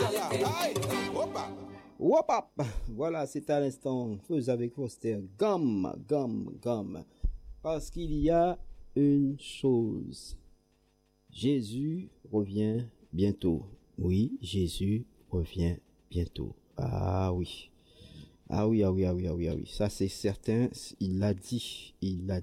Wop up. Voilà, c'est à l'instant. Feu avec Foster. Gomme. Parce qu'il y a une chose. Jésus revient bientôt. Oui, Jésus revient bientôt. Ah oui. Ça c'est certain. Il l'a dit.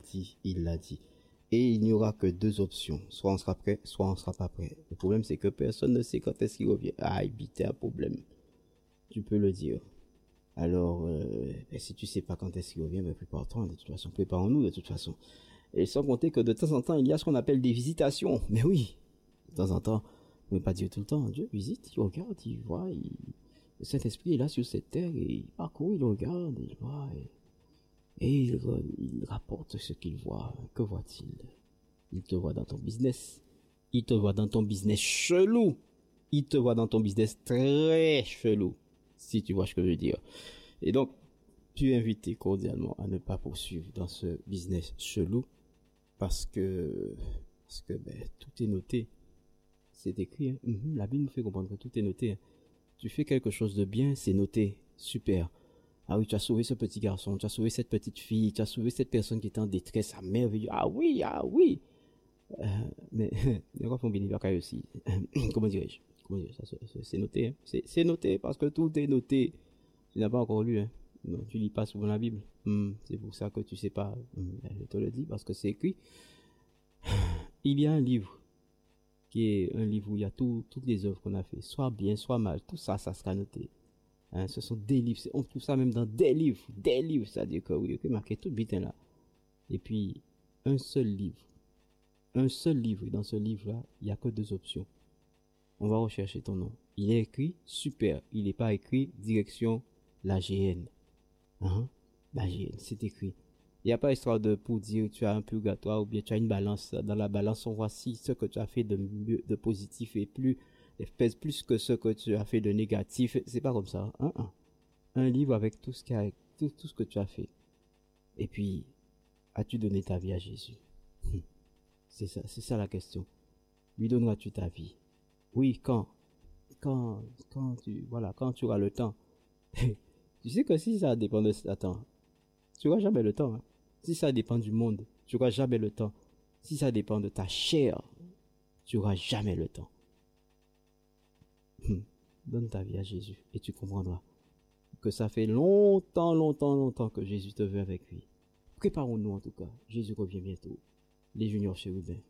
Et il n'y aura que deux options. Soit on sera prêt, soit on sera pas prêt. Le problème c'est que personne ne sait quand est-ce qu'il revient. Ah, c'est un problème. Tu peux le dire. Alors, si tu sais pas quand est-ce qu'il revient, prépare-toi, de toute façon, préparons-nous de toute façon. Et sans compter que de temps en temps, il y a ce qu'on appelle des visitations. Mais oui, de temps en temps, on ne peut pas dire tout le temps, Dieu visite, il regarde, il voit, le Saint-Esprit est là sur cette terre, et il parcourt, il regarde, il voit, et il rapporte ce qu'il voit. Que voit-il? Il te voit dans ton business. Il te voit dans ton business chelou. Il te voit dans ton business très chelou. Si tu vois ce que je veux dire. Et donc, tu es invité cordialement à ne pas poursuivre dans ce business chelou parce que tout est noté. C'est écrit, hein. La Bible nous fait comprendre que tout est noté, hein. Tu fais quelque chose de bien, c'est noté. Super. Ah oui, tu as sauvé ce petit garçon, tu as sauvé cette petite fille, tu as sauvé cette personne qui était en détresse. Ah, merveilleux. Ah oui. Mais, il y a quoi bénir aussi. Comment dirais-je? C'est noté, hein. C'est noté parce que tout est noté. Tu n'as pas encore lu, hein. Non, tu lis pas souvent la Bible. C'est pour ça que tu sais pas. Je te le dis parce que c'est écrit. Il y a un livre qui est un livre où il y a toutes les œuvres qu'on a fait, soit bien, soit mal. Tout ça, ça sera noté. Hein, ce sont des livres. On trouve ça même dans des livres, c'est-à-dire que oui, marqué tout bitin là. Et puis un seul livre. Et dans ce livre-là, il y a que deux options. On va rechercher ton nom. Il est écrit super. Il n'est pas écrit direction la GN. La GN, c'est écrit. Il n'y a pas histoire pour dire tu as un purgatoire ou bien tu as une balance. Dans la balance, on voit si ce que tu as fait de positif pèse plus que ce que tu as fait de négatif. C'est pas comme ça. Un livre avec tout ce que tu as fait. Et puis, as-tu donné ta vie à Jésus? C'est ça la question. Lui donneras-tu ta vie? Oui, quand tu auras le temps. Tu sais que si ça dépend de Satan, tu n'auras jamais le temps, hein. Si ça dépend du monde, tu n'auras jamais le temps. Si ça dépend de ta chair, tu n'auras jamais le temps. Donne ta vie à Jésus et tu comprendras que ça fait longtemps que Jésus te veut avec lui. Préparons-nous en tout cas. Jésus revient bientôt. Les juniors chérubins.